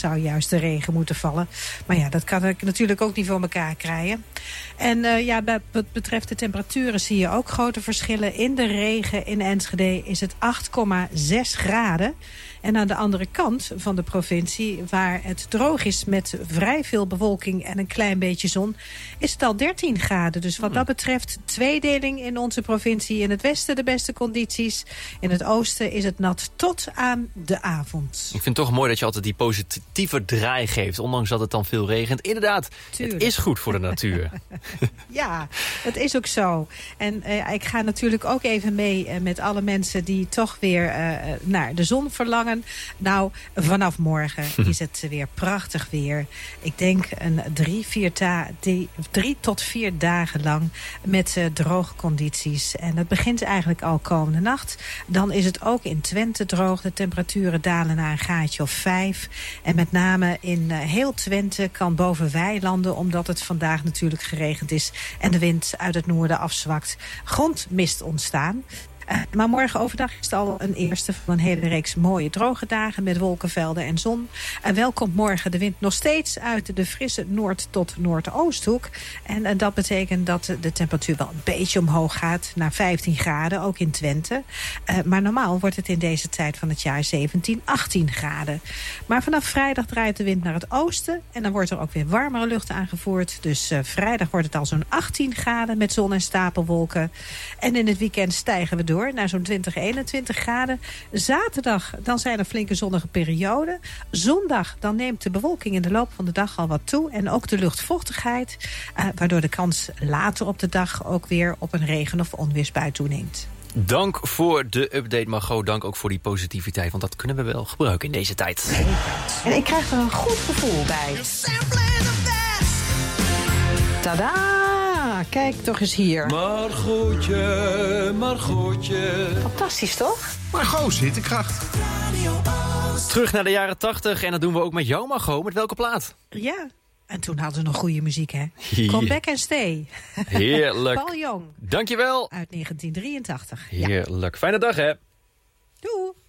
zou juist de regen moeten vallen. Maar ja, dat kan ik natuurlijk ook niet voor elkaar krijgen. En wat betreft de temperaturen zie je ook grote verschillen. In de regen in Enschede is het 8,6 graden. En aan de andere kant van de provincie, waar het droog is met vrij veel bewolking en een klein beetje zon, is het al 13 graden. Dus wat dat betreft tweedeling in onze provincie. In het westen de beste condities. In het oosten is het nat tot aan de avond. Ik vind het toch mooi dat je altijd die positieve draai geeft, ondanks dat het dan veel regent. Inderdaad, Het is goed voor de natuur. Ja, het is ook zo. En ik ga natuurlijk ook even mee met alle mensen die toch weer naar de zon verlangen. Nou, vanaf morgen is het weer prachtig weer. Ik denk 3 tot 4 dagen lang met droge condities. En dat begint eigenlijk al komende nacht. Dan is het ook in Twente droog. De temperaturen dalen naar een graadje of 5. En met name in heel Twente kan boven weilanden, omdat het vandaag natuurlijk geregend is en de wind uit het noorden afzwakt, grondmist ontstaan. Maar morgen overdag is het al een eerste van een hele reeks mooie droge dagen met wolkenvelden en zon. En wel komt morgen de wind nog steeds uit de frisse noord- tot noordoosthoek. En dat betekent dat de temperatuur wel een beetje omhoog gaat naar 15 graden, ook in Twente. Maar normaal wordt het in deze tijd van het jaar 17, 18 graden. Maar vanaf vrijdag draait de wind naar het oosten en dan wordt er ook weer warmere lucht aangevoerd. Dus vrijdag wordt het al zo'n 18 graden met zon en stapelwolken. En in het weekend stijgen we door naar zo'n 20, 21 graden. Zaterdag, dan zijn er flinke zonnige perioden. Zondag, dan neemt de bewolking in de loop van de dag al wat toe. En ook de luchtvochtigheid. Waardoor de kans later op de dag ook weer op een regen- of onweersbui toeneemt. Dank voor de update, Margot. Dank ook voor die positiviteit, want dat kunnen we wel gebruiken in deze tijd. En ik krijg er een goed gevoel bij. Tadaa! Kijk toch eens hier. Margotje. Fantastisch, toch? Margot, zittenkracht. Terug naar de jaren 80 en dat doen we ook met jou, Margot. Met welke plaat? Ja, en toen hadden ze nog goede muziek, hè? Come Back and Stay. Heerlijk. Paul Jong. Dankjewel. Uit 1983. Heerlijk. Fijne dag, hè? Doei.